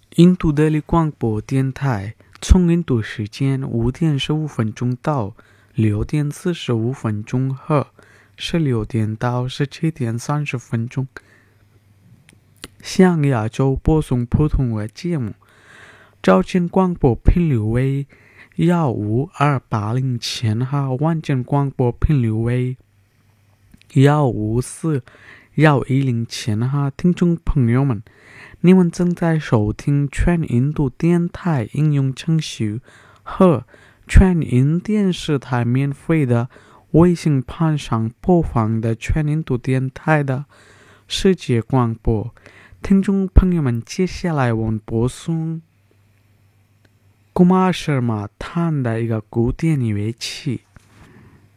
印度德里广播电台，从印度时间5点15分到6点45分和16点到17点30分，向亚洲播送普通话节目。早间广播频率为15280千赫，晚间广播频率为15410千赫。听众朋友们，你们正在收听全印度电台应用程序和全印电视台免费的微信盘上播放的全印度电台的世界广播。听众朋友们，接下来我们播送Kumar Sharma弹的一个古典乐器。